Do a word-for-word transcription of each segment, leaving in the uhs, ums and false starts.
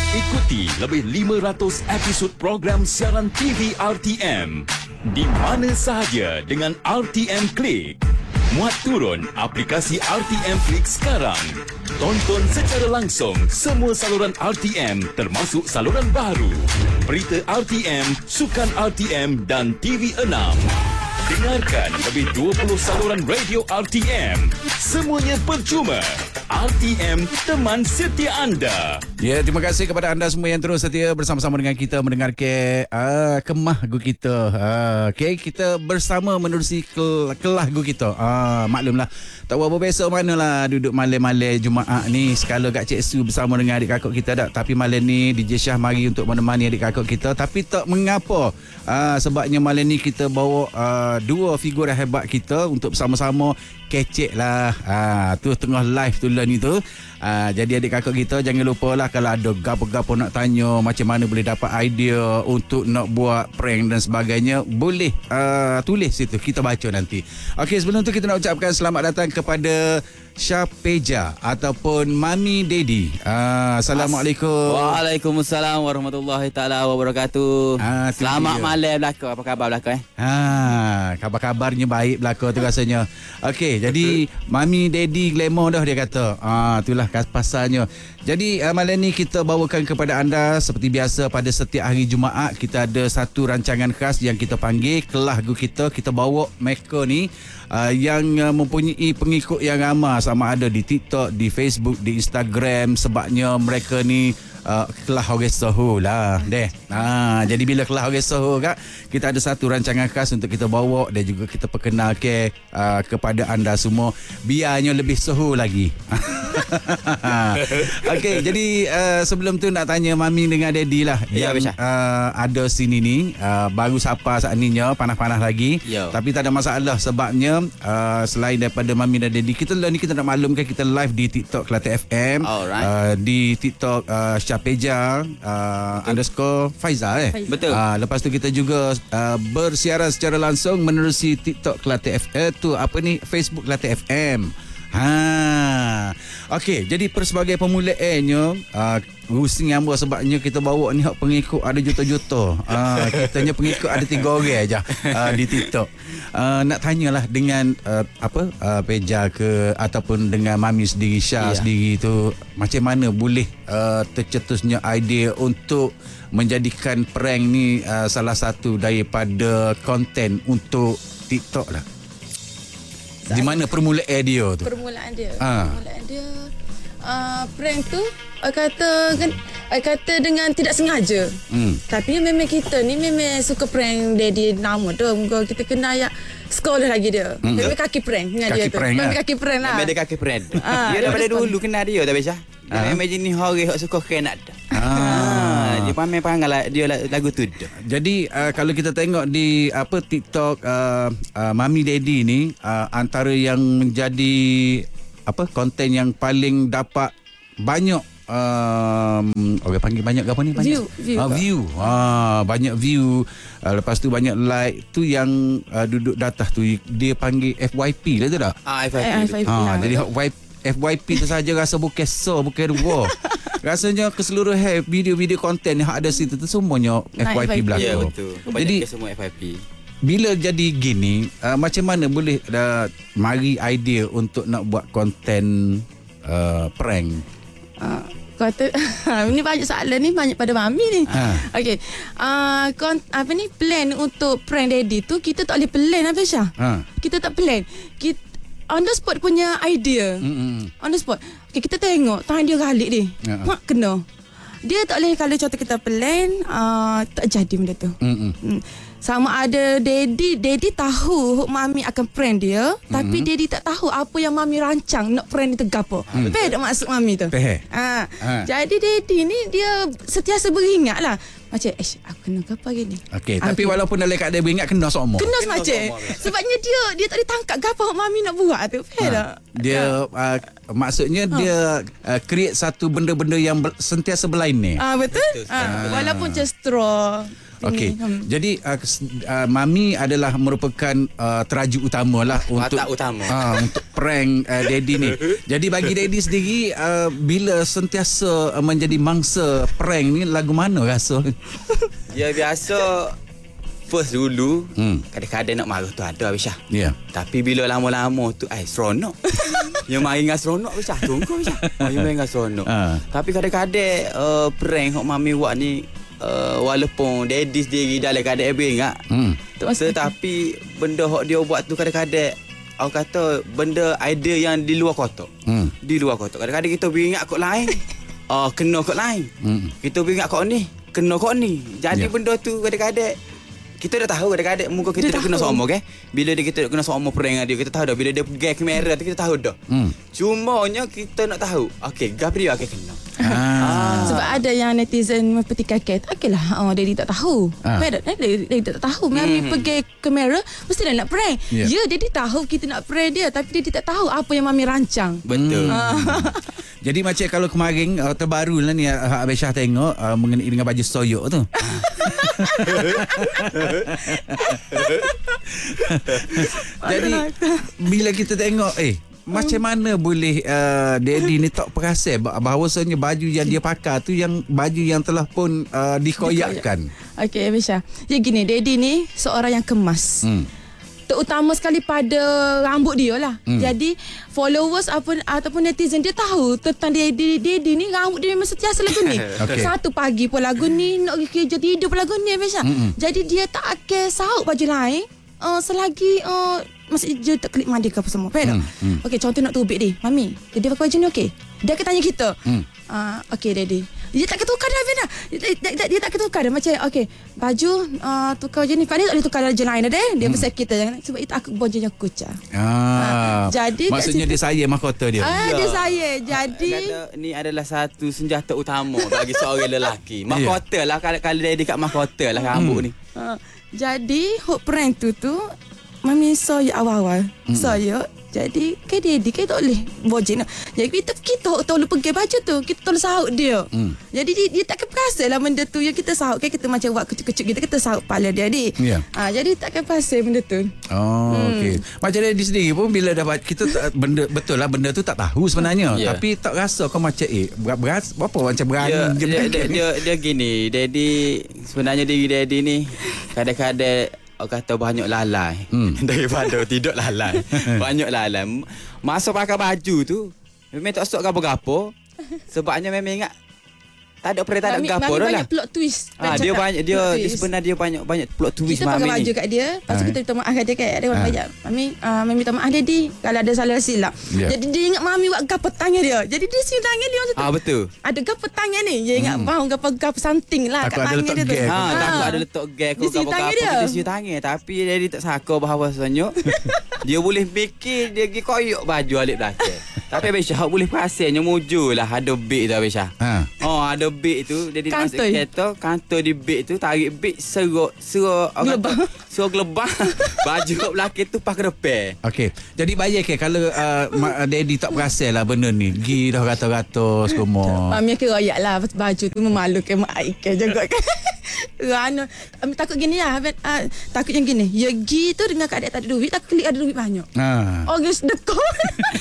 Ikuti lebih lima ratus episod program siaran T V R T M di mana sahaja dengan R T M Click. Muat turun aplikasi R T M Click sekarang. Tonton secara langsung semua saluran R T M termasuk saluran baru, berita R T M, sukan R T M dan T V enam. Dengarkan lebih dua puluh saluran radio R T M. Semuanya percuma. R T M, teman setia anda. Ya, terima kasih kepada anda semua yang terus setia bersama-sama dengan kita mendengar ke uh, kemah gu kita. Uh, okay, kita bersama menerusi kel, kelah gu kita. Uh, maklumlah, tak apa besok manalah duduk malam-malam Jumaat ni sekala kat Cik Su bersama dengan adik kakak kita dak. Tapi malam ni D J Syah mari untuk menemani adik kakak kita. Tapi tak mengapa. Uh, sebabnya malam ni kita bawa uh, dua figur hebat kita untuk bersama-sama kecek lah. Uh, tu tengah live tu lah ni tu. Uh, jadi adik kakak kita jangan lupa lah kalau ada gapo-gapo nak tanya macam mana boleh dapat idea untuk nak buat prank dan sebagainya, boleh uh, tulis situ, kita baca nanti. Okey, sebelum tu kita nak ucapkan selamat datang kepada Syapeja ataupun Mami Daddy. Uh, Assalamualaikum. Waalaikumsalam warahmatullahi taala wabarakatuh. Uh, selamat dia. Malam belaka. Apa khabar belaka eh? Ha, khabar-khabarnya baik belaka tu rasanya. Okey, jadi Mami Daddy glamour dah dia kata. Ah, itulah pasalnya. Jadi uh, malam ni kita bawakan kepada anda seperti biasa pada setiap hari Jumaat kita ada satu rancangan khas yang kita panggil Kelah Gu Kita. Kita bawa mereka ni uh, yang uh, mempunyai pengikut yang ramai, sama ada di TikTok, di Facebook, di Instagram, sebabnya mereka ni Uh, kelah orang Soho lah deh. Ha, jadi bila kelah orang Soho kak, kita ada satu rancangan khas untuk kita bawa dan juga kita perkenalkan uh, kepada anda semua biarnya lebih Soho lagi. Okey, jadi uh, sebelum tu nak tanya Mami dengan Daddy lah ya, yang uh, ada sini ni uh, baru sapa saat ni panas-panas lagi. Yo. Tapi tak ada masalah sebabnya uh, selain daripada Mami dan Daddy, kita lah ni kita nak maklumkan kita live di TikTok Kelantan F M. Uh, di TikTok uh, Syapeja uh, underscore Faiza eh. Betul. Uh, lepas tu kita juga uh, bersiaran secara langsung menerusi TikTok Kelantan F M, tu apa ni, Facebook Kelantan F M. Ha. Okey, jadi per sebagai pemulaannya uh, rusing yang sebabnya kita bawa ni hak pengikut ada juta-juta. Uh, kitanya pengikut ada tiga orang aja uh, di TikTok. Uh, nak tanyalah dengan uh, apa uh, Peja ke ataupun dengan Mami sendiri, Syah yeah. sendiri tu, macam mana boleh uh, tercetusnya idea untuk menjadikan prank ni uh, salah satu daripada konten untuk TikTok lah. Di mana permulaan dia tu? Permulaan dia. Ha. Permulaan dia uh, prank tu I kata kan, I kata dengan tidak sengaja. Hmm. Tapi memang kita ni memang suka prank Daddy nama tu. Muka kita kenal ya sekolah lagi dia. Hmm. Memang kaki prank dengan kaki dia tu. Prank memang lah. kaki prank lah. Memang dia kaki prank. Ah, dia daripada dulu kenal dia tak biasa. Dia memang jenis orang yang suka kena ada. Ah, dia pamer panggil dia lagu tu. Jadi uh, kalau kita tengok di apa TikTok uh, uh, Mami Daddy ni uh, antara yang menjadi apa konten yang paling dapat banyak um, orang panggil banyak apa ni banyak view view, uh, view. Ah, banyak view, uh, lepas tu banyak like tu yang uh, duduk datah tu dia panggil F Y P lah tu tak? Ah, F Y P. Eh, F Y P ha, lah. jadi F Y P tu saja rasa bukan so bukan dua. Rasanya keseluruhan video-video konten yang ada situ tu semuanya F Y P belaka. Ya, betul. Jadi semua F Y P. Bila jadi gini, uh, macam mana boleh uh, mari idea untuk nak buat konten uh, prank? Uh, kata ni banyak soalan ni banyak pada Mami ni. Ha. Okey. Ah uh, apa ni plan untuk prank Daddy tu kita tak boleh plan apa Syah? Ha. Kita tak plan. Kita on the spot punya idea. Mm-mm. On the spot. Okay, kita tengok tangan dia galik ni. Ya. Mak kena. Dia tak boleh kalau contoh kita plan uh, tak jadi benda tu. Mm. Sama ada Daddy Daddy tahu Mami akan prank dia, mm-hmm. tapi Daddy tak tahu apa yang Mami rancang nak prank dia gapo. Mm. Faham tak maksud Mami tu? Faham. Ha. Ha. Jadi Daddy ni dia sentiasa beringat lah. Macam eh aku kena ke apa gini. Okey, tapi okay. walaupun dalam keadaan beringat kena semua. Kena semacam. Sebabnya dia dia tak ditangkap gapo Mami nak buat tu. Faham tak? Dia uh, maksudnya ha. dia uh, create satu benda-benda yang ber, sentiasa berlain ni. Ah betul? betul. Ah, walaupun just straw. Okey. Hmm. Jadi uh, kes- uh, Mami adalah merupakan uh, teraju utama lah untuk Watak utama. uh, untuk prank uh, Daddy ni. Jadi bagi Daddy sendiri uh, bila sentiasa uh, menjadi mangsa prank ni, lagu mana rasa? Dia biasa first dulu Hmm. kadang-kadang nak marah tu ada Aisyah. Ya. Yeah. Tapi bila lama-lama tu ai seronok. Yang main dengan seronok Aisyah. Tunggu Aisyah. Oh, yang main dengan seronok. Ah. Tapi kadang-kadang uh, prank hok mami buat ni uh, walaupun daddy sendiri dalam keadaan beringat. Hmm. Tetapi benda hok dia buat tu kadang-kadang aku kata benda idea yang di luar kotak. Hmm. Di luar kotak. Kadang-kadang kita beringat kod lain. Uh, kena kod lain. Hmm. Kita beringat kod ni. Kena kod ni. Jadi Ya. benda tu kadang-kadang kita dah tahu kadang-kadang muka kita Dia dah kena tahu. sama kan. Bila dia kita kena sama prank dengan dia kita tahu dah. Bila dia pegang kamera tu kita tahu dah. Hmm. Cumanya kita nak tahu. Okey, gap dia akan kena. Ah. Sebab ada yang netizen mempertikaikan kata, okeylah, oh, Daddy tak tahu. Ah. Ah. Daddy, Daddy tak tahu. Mami Hmm. pergi kamera, mestilah nak prank. Ya. Ya, yeah. Daddy tahu kita nak prank dia, tapi Daddy tak tahu apa yang Mami rancang. Betul. Hmm. Jadi macam kalau kemarin uh, terbaru lah ni uh, Abang Syah tengok uh, mengenai dengan baju soyok tu. Jadi bila kita tengok eh macam mana boleh uh, Daddy ni tak perasan bahawasanya baju yang dia pakai tu yang baju yang telah pun uh, dikoyakkan. Okey, Abisha. Ya gini, Daddy ni seorang yang kemas. Hmm. Terutama sekali pada rambut dia lah. Hmm. Jadi followers apa, ataupun netizen dia tahu tentang Daddy, Daddy ni rambut dia memang sentiasa lagu ni. Okey. Satu pagi pun lagu ni, nak pergi kerja tidur pun lagu ni, Abisha. Hmm. Jadi dia tak akan sauk baju lain uh, selagi uh, masih dia tak klik mandi ke apa semua. Faham tak? Hmm, hmm. Okey, contoh nak tubik dia. Mami, Daddy pakai baju ni okey? Dia akan tanya kita. Hmm. Uh, okey, Daddy. Dia tak akan tukar dah, Fina. Dia, dia, dia, dia tak akan tukar dah. Macam, okey, baju uh, tukar je ni. Faham tak boleh tukar baju lain dah, deh. Dia hmm. besar kita. Jangan, sebab itu aku baju yang kucah. Ah. Jadi maksudnya kat dia saya mahkota dia. Ah, Ya. dia saya. Jadi Kata, ni adalah satu senjata utama bagi seorang lelaki. Mahkota lah kalau kalau dia dekat mahkota lah rambut ni. uh, jadi hot prank tu tu Mami saya awal-awal. Hmm. Saya jadi ke Daddy ke tak boleh bojek nak. Jadi kita kita tolong pergi baju tu, kita tolong sahut dia. Hmm. Jadi dia, dia takkan perasan lah benda tu yang kita sahut kan, kita macam buat kecil-kecil kita kita sahut kepala dia adik. Ya. Ah, jadi takkan perasan benda tu. Oh, hmm. okey. Macam Daddy sendiri pun bila dapat kita tak, benda betul lah benda tu tak tahu sebenarnya, Ya. tapi tak rasa kau macam eh berat, berat apa macam berani Dia, je dia, berani dia, ni. dia, dia gini, Daddy sebenarnya diri Daddy ni kadang-kadang orang kata banyak lalai. Hmm. Daripada tidak lalai. Banyak lalai. Masa pakai baju tu memang tak sok gapo-gapo. Sebabnya memang ingat tak ada pernah tak ada Mami, gapo Mami dah banyak lah. plot twist. Ah, Kan dia cakap, banyak dia, plot dia twist. sebenarnya dia banyak banyak plot twist Kita pakai Mami baju ni. kat dia. Lepas tu Ah. kita minta maaf kat dia kan. Dia orang Ah. banyak. Mami, uh, Mami minta maaf Daddy kalau ada salah silap. Ya. Jadi dia ingat Mami buat gapa tangan dia. Jadi dia siu tangan dia macam tu. Ah betul. Ada gapa tangan ni. Dia ingat bang gapa-gapa something lah Takut kat ada tangan letak dia tu. gag. Ha, Ah. takut ada letak gag Dia kau siu gapo-gapo tangan dia. kita siu tangan tapi Daddy tak sangka bahawasanya dia boleh fikir dia pergi koyok baju alik belakang. Tapi Abang Syah boleh perasannya mujulah ada beg tu Abang Syah. Ha. Oh ada beg tu Daddy masuk Kantoi. kereta, kantor di beg tu tarik beg serok serok Gelebah. serok gelebah. Baju kat belakang tu pakai depan. Okey. Jadi bayar ke kalau uh, mak- Daddy tak perasan lah benda ni. Gi dah rata-rata semua. Mami akan royak lah pasal baju tu memalukan mak Aika juga kan. Rana takut gini lah. Uh, takut yang gini. Ya gi tu dengan keadaan tak ada duit, tak klik ada duit banyak. Ha. Oh, guys, dekor.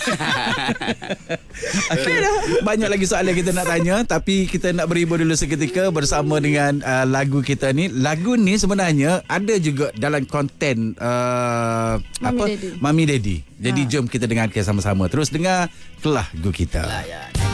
Okay. Banyak lagi soalan kita nak tanya, tapi kita nak berhibur dulu seketika bersama dengan uh, lagu kita ni. Lagu ni sebenarnya ada juga dalam konten uh, Mami apa Daddy. Mami Daddy. Jadi Ha. jom kita dengarkan sama-sama. Terus dengar Kelah Gu Kita. Ya.